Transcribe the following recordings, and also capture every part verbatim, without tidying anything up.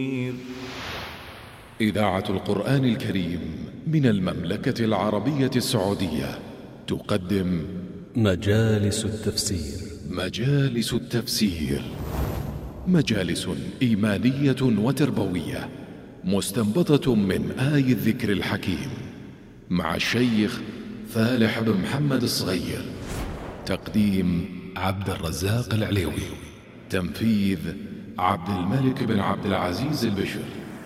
إذاعة القرآن الكريم من المملكة العربية السعودية تقدم مجالس التفسير. مجالس التفسير مجالس إيمانية وتربوية مستنبطة من آي الذكر الحكيم مع الشيخ فالح بن محمد الصغير. تقديم عبد الرزاق العليوي. تنفيذ عبد الملك بن عبد العزيز البشر.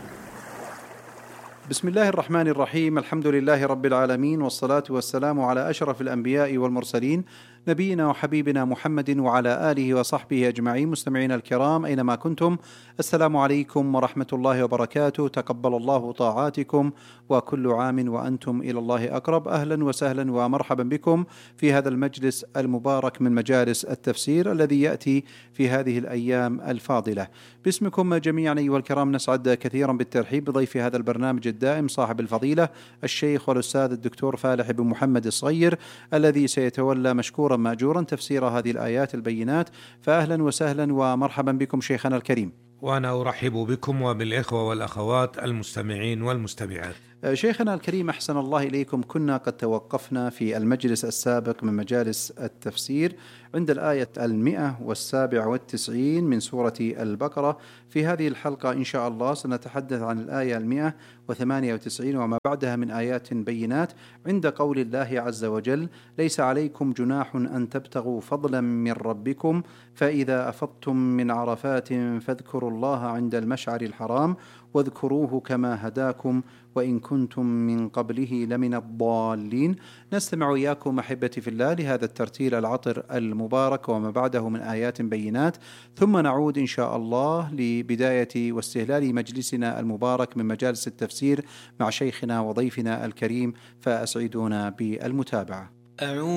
بسم الله الرحمن الرحيم. الحمد لله رب العالمين، والصلاة والسلام على أشرف الأنبياء والمرسلين، نبينا وحبيبنا محمد وعلى آله وصحبه أجمعين. مستمعينا الكرام أينما كنتم، السلام عليكم ورحمة الله وبركاته. تقبل الله طاعاتكم وكل عام وأنتم إلى الله أقرب. أهلا وسهلا ومرحبا بكم في هذا المجلس المبارك من مجالس التفسير الذي يأتي في هذه الأيام الفاضلة. باسمكم جميعا أيها الكرام نسعد كثيرا بالترحيب بضيف هذا البرنامج الدائم صاحب الفضيلة الشيخ والأستاذ الدكتور فالح بن محمد الصغير، الذي سيتولى مشكورا مأجورا تفسير هذه الآيات البينات. فأهلا وسهلا ومرحبا بكم شيخنا الكريم. وأنا أرحب بكم وبالإخوة والأخوات المستمعين والمستمعات. شيخنا الكريم أحسن الله إليكم، كنا قد توقفنا في المجلس السابق من مجالس التفسير عند الآية المئة والسابع والتسعين من سورة البقرة. في هذه الحلقة إن شاء الله سنتحدث عن الآية المئة وثمانية وتسعين وما بعدها من آيات بينات، عند قول الله عز وجل: ليس عليكم جناح أن تبتغوا فضلا من ربكم فإذا أفضتم من عرفات فاذكروا الله عند المشعر الحرام واذكروه كما هداكم وإن كنتم من قبله لمن الضالين. نستمع إياكم أحبتي في الله لهذا الترتيل العطر المبارك وما بعده من آيات بينات، ثم نعود إن شاء الله لبداية واستهلال مجلسنا المبارك من مجالس التفسير مع شيخنا وضيفنا الكريم، فأسعدونا بالمتابعة.